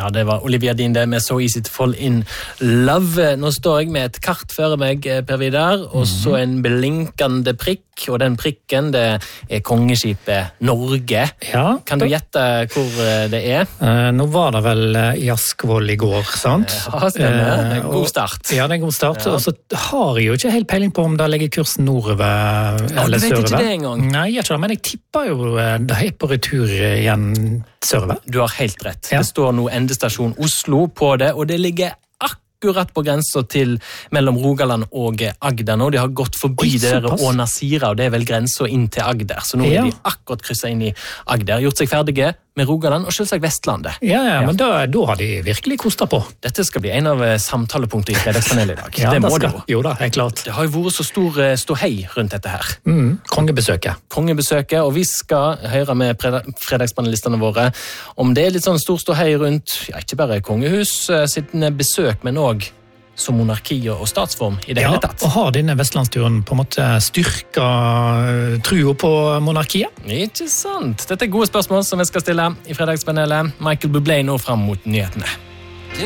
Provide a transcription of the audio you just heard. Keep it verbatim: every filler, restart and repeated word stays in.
Ja, det var Olivia Dean det med So Easy to Fall in Love. Nå står jeg med et kart før meg, Per Vidar, og så en blinkende prikk, og den prikken det er kongeskipet Norge. Ja, kan du gjette hvor det er? Uh, nå var det vel i Askvoll i går, sant? Ja, stemmer. Uh, god start. Ja, det er god start. Ja. Og så har jeg jo ikke helt peiling på om det ligger kursen nordover ja, eller sørover. Du vet ikke det engang. Nei, jeg ikke det, men jeg tipper jo det er på retur igjen sørover. Du har helt rett. Ja. Det står nå endestasjon Oslo på det, og det ligger akkurat på grensen til mellom Rogaland og Agder nå. De har gått forbi Oi, det der Ånasira, og det er vel grensen inn til Agder. Så nå ja. er de akkurat krysset inn i Agder, gjort seg ferdige med Rogaland og selvsagt Vestlandet. Ja, ja, men da, da har de virkelig kostet på. Dette skal bli en av samtalepunktene i fredagspanelet i dag. Ja, det må det skal, det jo. Jo da, helt klart. Det har jo vært så stor ståhei rundt dette her. Mm, kongebesøket. Kongebesøket, og vi skal høre med fredagspanelistene våre om det er litt sånn stor ståhei rundt, ja, ikke bare kongehus sittende besøk, men også som monarki og statsform i det ja, hele tatt. Og har denne vestlandsturen på en måte styrket trua på monarkiet? Ikke sant. Dette er gode spørsmål som vi skal stille i fredagspanelet. Michael Bublé nå frem mot nyhetene.